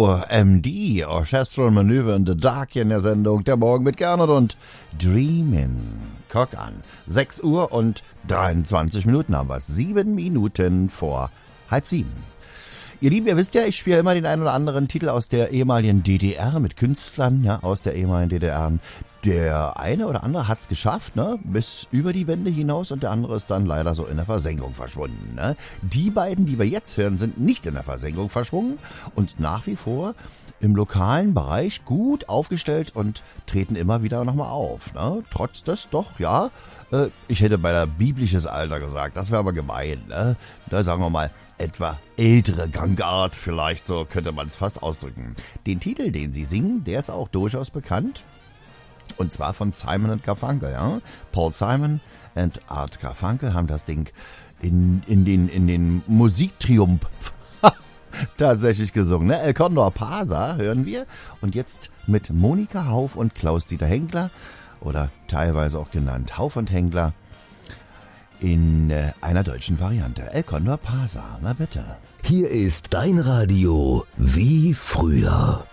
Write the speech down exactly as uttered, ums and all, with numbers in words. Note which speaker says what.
Speaker 1: O M D, Orchestral Maneuver in the Dark, hier in der Sendung Der Morgen mit Gernot und Dreamin'. Guck an, sechs Uhr und dreiundzwanzig Minuten haben wir es, sieben Minuten vor halb sieben. Ihr Lieben, ihr wisst ja, ich spiele immer den einen oder anderen Titel aus der ehemaligen D D R mit Künstlern, ja, aus der ehemaligen D D R. Der eine oder andere hat's geschafft, ne, bis über die Wände hinaus und der andere ist dann leider so in der Versenkung verschwunden, ne. Die beiden, die wir jetzt hören, sind nicht in der Versenkung verschwunden und nach wie vor im lokalen Bereich gut aufgestellt und treten immer wieder nochmal auf, ne. Trotz des doch, ja, äh, ich hätte bei der biblisches Alter gesagt, das wäre aber gemein, ne. Da sagen wir mal, etwa ältere Gangart, vielleicht so könnte man es fast ausdrücken. Den Titel, den sie singen, der ist auch durchaus bekannt. Und zwar von Simon and Garfunkel, ja. Paul Simon und Art Garfunkel haben das Ding in, in den, in den Musiktriumph tatsächlich gesungen, ne? El Condor Pasa hören wir. Und jetzt mit Monika Hauf und Klaus-Dieter Henkler, oder teilweise auch genannt Hauf und Henkler, in äh, einer deutschen Variante. El Condor Pasa, na bitte.
Speaker 2: Hier ist dein Radio wie früher.